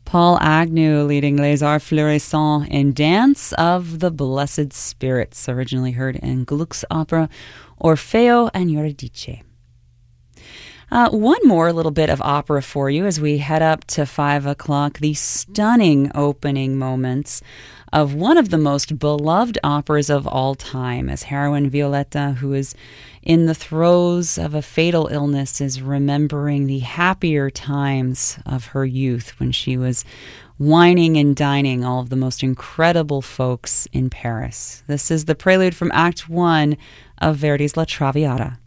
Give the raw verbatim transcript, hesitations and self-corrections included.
Paul Agnew leading Les Arts Florissants in Dance of the Blessed Spirits, originally heard in Gluck's opera Orfeo and Eurydice. Uh, one more little bit of opera for you as we head up to five o'clock. The stunning opening moments of one of the most beloved operas of all time, as heroine Violetta, who is in the throes of a fatal illness, is remembering the happier times of her youth when she was wining and dining all of the most incredible folks in Paris. This is the prelude from Act One of Verdi's La Traviata.